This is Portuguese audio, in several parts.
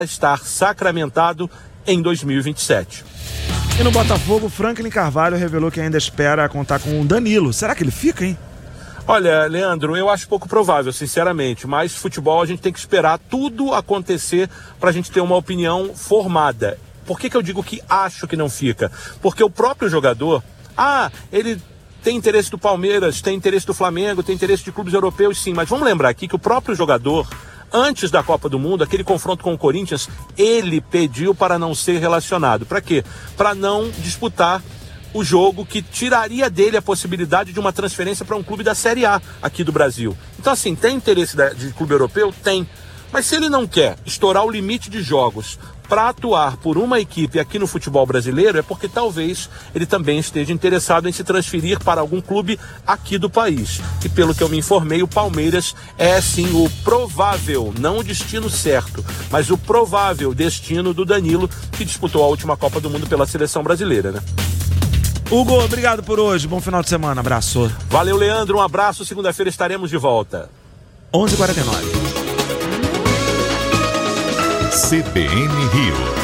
estar sacramentado em 2027. E no Botafogo, Franklin Carvalho revelou que ainda espera contar com o Danilo. Será que ele fica, hein? Olha, Leandro, eu acho pouco provável, sinceramente, mas futebol a gente tem que esperar tudo acontecer para a gente ter uma opinião formada. Por que eu digo que acho que não fica? Porque o próprio jogador, ele tem interesse do Palmeiras, tem interesse do Flamengo, tem interesse de clubes europeus, sim, mas vamos lembrar aqui que o próprio jogador, antes da Copa do Mundo, aquele confronto com o Corinthians, ele pediu para não ser relacionado. Para quê? Para não disputar o jogo que tiraria dele a possibilidade de uma transferência para um clube da Série A aqui do Brasil. Então, assim, tem interesse de clube europeu? Tem. Mas se ele não quer estourar o limite de jogos para atuar por uma equipe aqui no futebol brasileiro, é porque talvez ele também esteja interessado em se transferir para algum clube aqui do país. E pelo que eu me informei, o Palmeiras é sim o provável, não o destino certo, mas o provável destino do Danilo, que disputou a última Copa do Mundo pela seleção brasileira, né? Hugo, obrigado por hoje. Bom final de semana. Abraço. Valeu, Leandro. Um abraço. Segunda-feira estaremos de volta. 11h49. CBN Rio.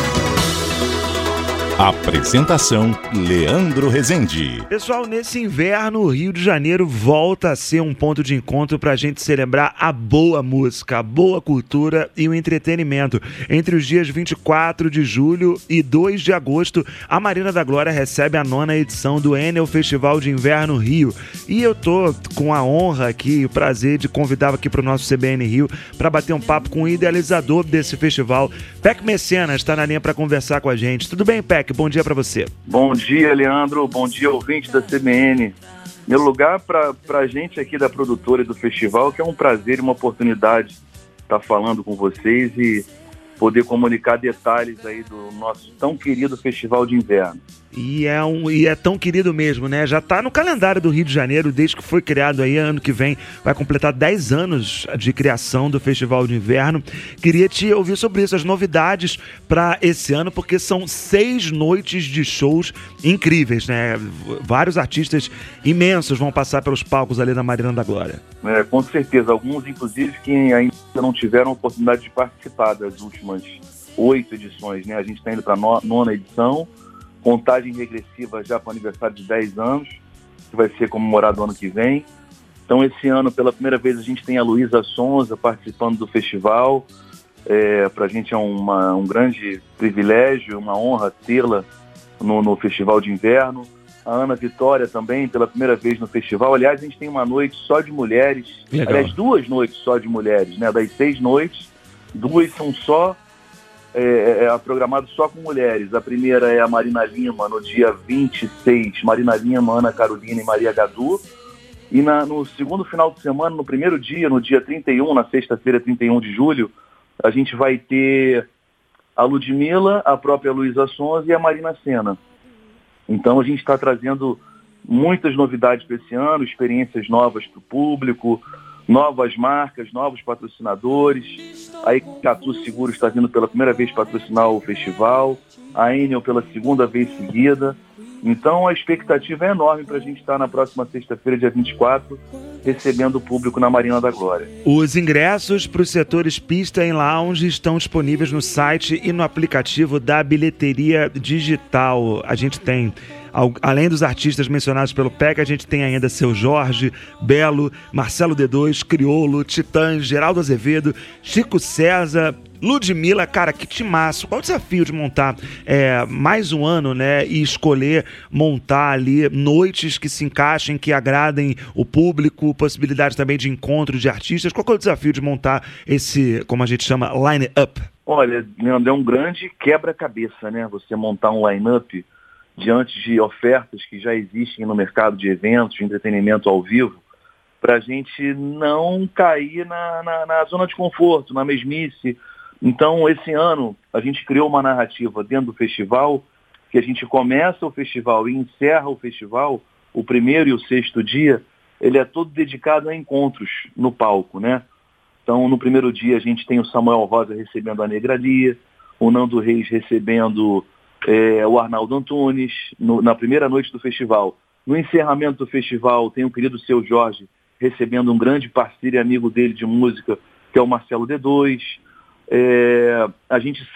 Apresentação, Leandro Rezende. Pessoal, nesse inverno, o Rio de Janeiro volta a ser um ponto de encontro para a gente celebrar a boa música, a boa cultura e o entretenimento. Entre os dias 24 de julho e 2 de agosto, a Marina da Glória recebe a 9ª edição do Enel Festival de Inverno Rio. E eu tô com a honra aqui, o prazer de convidar aqui para o nosso CBN Rio para bater um papo com o idealizador desse festival, Peck Mecenas, está na linha para conversar com a gente. Tudo bem, Peck? Bom dia para você. Bom dia, Leandro. Bom dia, ouvinte da CBN. Meu lugar para a gente aqui da produtora e do festival, que é um prazer e uma oportunidade estar falando com vocês e poder comunicar detalhes aí do nosso tão querido Festival de Inverno. E é tão querido mesmo, né? Já está no calendário do Rio de Janeiro desde que foi criado aí, ano que vem vai completar 10 anos de criação do Festival de Inverno. Queria te ouvir sobre isso, as novidades para esse ano, porque são 6 noites de shows incríveis, né? Vários artistas imensos vão passar pelos palcos ali da Marina da Glória. Com certeza, alguns inclusive que ainda não tiveram a oportunidade de participar das últimas 8 edições, né? A gente está indo para a 9ª edição, contagem regressiva já para o aniversário de 10 anos, que vai ser comemorado ano que vem. Então, esse ano, pela primeira vez, a gente tem a Luísa Sonza participando do festival. Para a gente é um grande privilégio, uma honra tê-la no Festival de Inverno. A Ana Vitória também, pela primeira vez no festival. Aliás, a gente tem uma noite só de mulheres. Legal. Aliás, 2 noites só de mulheres, né? Das 6 noites, 2 são só programado só com mulheres. A primeira é a Marina Lima, no dia 26, Marina Lima, Ana Carolina e Maria Gadu. E no segundo final de semana, no primeiro dia, no dia 31, na sexta-feira, 31 de julho, a gente vai ter a Ludmilla, a própria Luísa Sonza e a Marina Sena. Então a gente está trazendo muitas novidades para esse ano, experiências novas para o público, novas marcas, novos patrocinadores. A Icatu Seguros está vindo pela primeira vez patrocinar o festival, a Enel pela segunda vez seguida. Então a expectativa é enorme para a gente estar na próxima sexta-feira, dia 24, recebendo o público na Marina da Glória. Os ingressos para os setores pista e lounge estão disponíveis no site e no aplicativo da Bilheteria Digital. A gente tem, além dos artistas mencionados pelo Peck, a gente tem ainda Seu Jorge, Belo, Marcelo D2, Criolo, Titãs, Geraldo Azevedo, Chico César, Ludmilla. Cara, que timaço. Qual o desafio de montar mais um ano, né? E escolher montar ali noites que se encaixem, que agradem o público, possibilidade também de encontro de artistas. Qual é o desafio de montar esse, como a gente chama, line-up? Olha, Leandro, é um grande quebra-cabeça, né? Você montar um line-up diante de ofertas que já existem no mercado de eventos, de entretenimento ao vivo, para a gente não cair na zona de conforto, na mesmice. Então, esse ano, a gente criou uma narrativa dentro do festival, que a gente começa o festival e encerra o festival, o primeiro e o sexto dia, ele é todo dedicado a encontros no palco, né? Então, no primeiro dia, a gente tem o Samuel Rosa recebendo a Negra Lia, o Nando Reis recebendo o Arnaldo Antunes, na primeira noite do festival. No encerramento do festival, tem o querido Seu Jorge recebendo um grande parceiro e amigo dele de música, que é o Marcelo D2. A gente